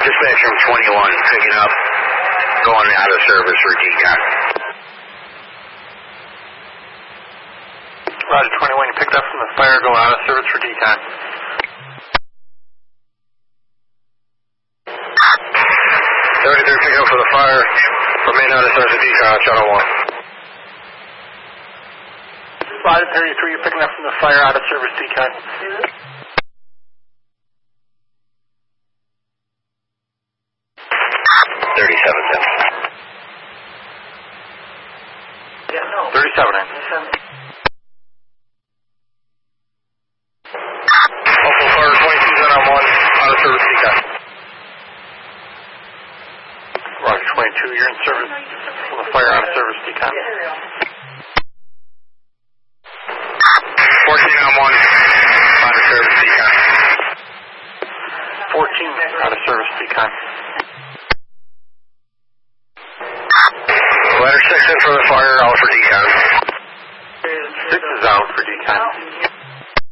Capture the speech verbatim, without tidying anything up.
Dispatch from twenty-one, picking up, going out of service for D C O M. Roger, twenty-one, you picked up from the fire, go out of service for D C O M. thirty-three, picking up for the fire, remain out of service for D C O M, channel one. Roger, thirty-three, you're picking up from the fire, out of service D C O M. thirty-seven, seven. thirty-seven, in. Local fire twenty-two, on one, out of service D C O M. Roger, twenty-two, you're in service from the fire, out of service D C O M. fourteen on one, out of service D C O M. fourteen, out of service D C O M. Ladder six in for the fire, out for D C O M. six is out for D C O M.